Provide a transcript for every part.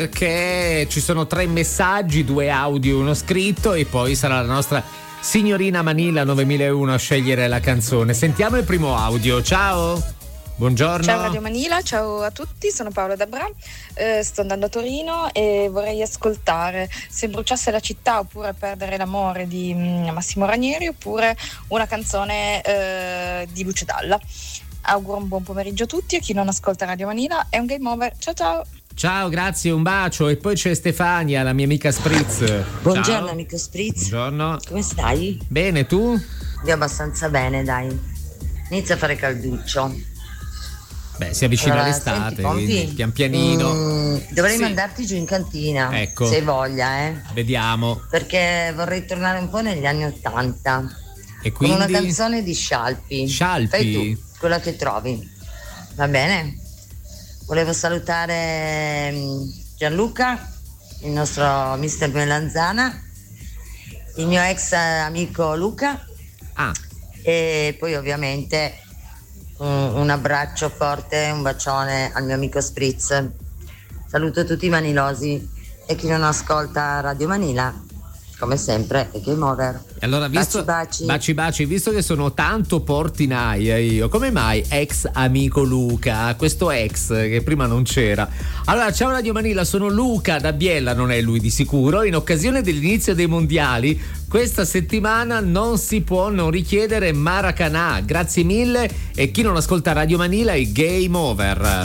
Perché ci sono 3 messaggi, 2 audio, 1 scritto, e poi sarà la nostra signorina Manila 9001 a scegliere la canzone. Sentiamo il primo audio. Ciao, buongiorno. Ciao Radio Manila, ciao a tutti, sono Paola Dabra, sto andando a Torino e vorrei ascoltare Se bruciasse la città, oppure Perdere l'amore di Massimo Ranieri, oppure una canzone di Luce Dalla. Auguro un buon pomeriggio a tutti, a chi non ascolta Radio Manila è un game over. Ciao ciao. Ciao, grazie, un bacio. E poi c'è Stefania, la mia amica Spritz. Buongiorno, Ciao. amico Spritz. Buongiorno. Come stai? Bene, tu? Io abbastanza bene, dai. Inizia a fare calduccio. Beh, si avvicina Allora, l'estate, senti, Pompi, quindi pian pianino. Dovrei Sì. mandarti giù in cantina, Ecco. se hai voglia, Vediamo. perché vorrei tornare un po' negli anni '80. E Con quindi? una canzone di Scialpi. Scialpi? Fai tu, quella che trovi. Va bene? Volevo salutare Gianluca, il nostro mister Melanzana, il mio ex amico Luca. E poi ovviamente un abbraccio forte, un bacione al mio amico Spritz. Saluto tutti i manilosi e chi non ascolta Radio Manila, come sempre, è game over. Allora, visto, baci, visto che sono tanto portinaia io, come mai ex amico Luca, questo ex che prima non c'era? Allora, ciao Radio Manila, sono Luca da Biella, non è lui di sicuro. In occasione dell'inizio dei mondiali, questa settimana non si può non richiedere Maracanã. Grazie mille, e chi non ascolta Radio Manila è game over.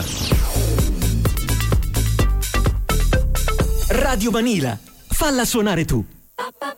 Radio Manila, falla suonare tu.